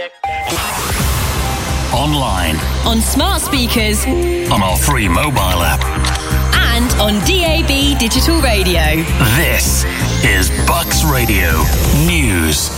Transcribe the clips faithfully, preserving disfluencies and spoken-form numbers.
Online. On smart speakers. On our free mobile app. And on D A B digital radio. This is Bucks Radio News.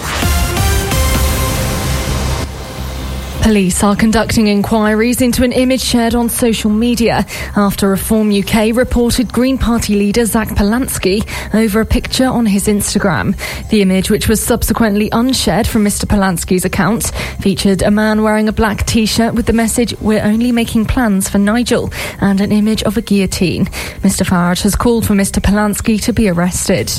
Police are conducting inquiries into an image shared on social media after Reform U K reported Green Party leader Zach Polansky over a picture on his Instagram. The image, which was subsequently unshared from Mr Polansky's account, featured a man wearing a black T-shirt with the message "We're only making plans for Nigel" and an image of a guillotine. Mr Farage has called for Mr Polansky to be arrested.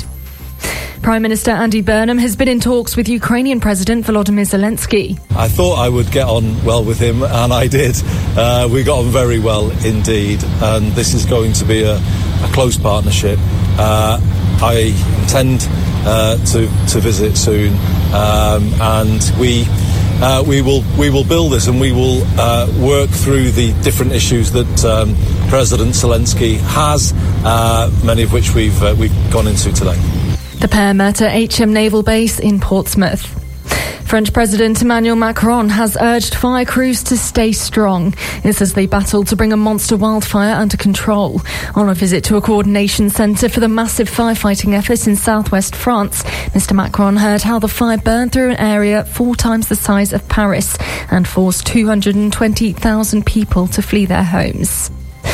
Prime Minister Andy Burnham has been in talks with Ukrainian President Volodymyr Zelensky. I thought I would get on well with him, and I did. Uh, we got on very well indeed, and this is going to be a, a close partnership. Uh, I intend uh, to, to visit soon, um, and we uh, we will we will build this, and we will uh, work through the different issues that um, President Zelensky has, uh, many of which we've uh, we've gone into today. The pair met at H M Naval Base in Portsmouth. French President Emmanuel Macron has urged fire crews to stay strong. This as they battle to bring a monster wildfire under control. On a visit to a coordination centre for the massive firefighting efforts in southwest France, Mr Macron heard how the fire burned through an area four times the size of Paris and forced two hundred twenty thousand people to flee their homes.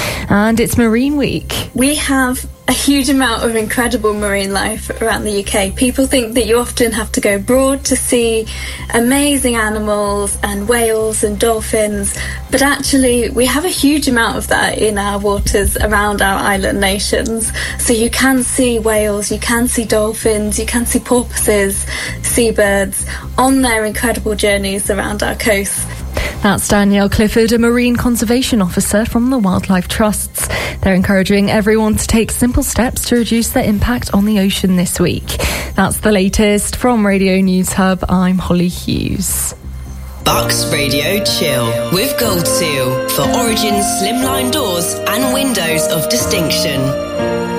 And it's Marine Week. We have a huge amount of incredible marine life around the U K. People think that you often have to go abroad to see amazing animals and whales and dolphins, but actually we have a huge amount of that in our waters around our island nations. So you can see whales, you can see dolphins, you can see porpoises, seabirds on their incredible journeys around our coast. That's Danielle Clifford, a marine conservation officer from the Wildlife Trusts. They're encouraging everyone to take simple steps to reduce their impact on the ocean this week. That's the latest from Radio News Hub. I'm Holly Hughes. Bucks Radio Chill with Gold Seal for Origin slimline doors and windows of distinction.